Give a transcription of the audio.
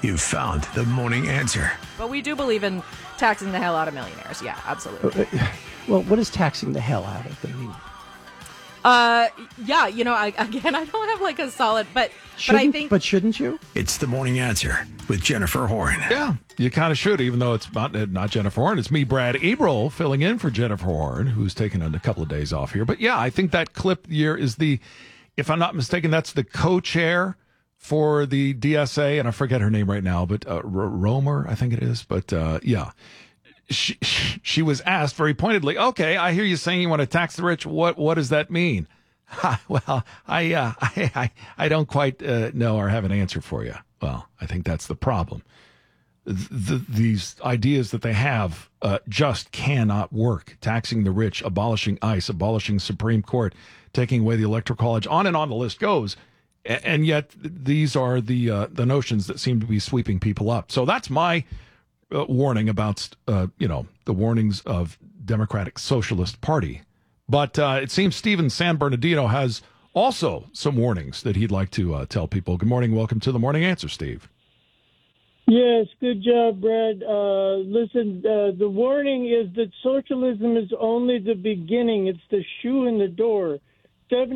You've found the morning answer. But we do believe in taxing the hell out of millionaires. Yeah, absolutely. Well, what does taxing the hell out of them mean? Yeah, I don't have like a solid, but I think. But shouldn't you? It's the morning answer with Jennifer Horn. Yeah, you kind of should, even though it's not Jennifer Horn. It's me, Brad April, filling in for Jennifer Horn, who's taken a couple of days off here. But yeah, I think that clip here is if I'm not mistaken, that's the co-chair for the DSA, and I forget her name right now, but Romer, I think it is. But yeah, she was asked very pointedly, okay, I hear you saying you want to tax the rich. What does that mean? Well, I don't quite know or have an answer for you. Well, I think that's the problem. These ideas that they have just cannot work. Taxing the rich, abolishing ICE, abolishing Supreme Court, taking away the Electoral College, on and on the list goes. And yet these are the notions that seem to be sweeping people up. So that's my warning about, the warnings of Democratic Socialist Party. But it seems Stephen San Bernardino has also some warnings that he'd like to tell people. Good morning. Welcome to the Morning Answer, Steve. Yes, good job, Brad. Listen, the warning is that socialism is only the beginning. It's the shoe in the door.